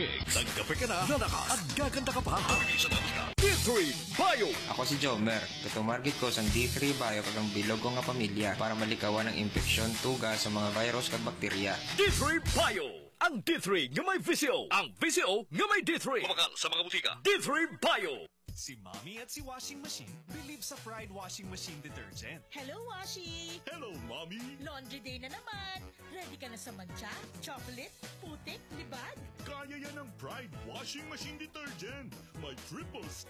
Higgs. Nagkape ka na, lalakas at gaganda ka pa. D3 Bio. Ako si Jomer. Katumargit ko sang D3 Bio kagang bilog ko nga pamilya para malikawan ng infeksyon tuga sa mga virus kag bakterya. D3 Bio. Ang D3 nga may VCO. Ang VCO nga may D3. Kumakal sa mga butika. D3 Bio. Si Mommy at si Washing Machine believe sa Pride Washing Machine Detergent. Hello, Washi! Hello, Mommy! Laundry day na naman! Ready ka na sa mancha, chocolate, putik, libag? Kaya yan ang Pride Washing Machine Detergent. May triple